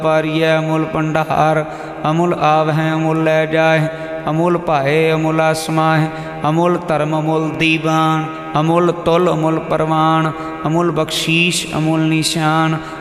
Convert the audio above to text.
पारिय अमूल भंडार, अमूल आवह अमूल लै जाए, अमूल भाए अमूल आसमाह, अमूल धर्म अमूल दीवान, अमूल तुल अमूल परवान, अमूल बख्शीश अमूल निशान,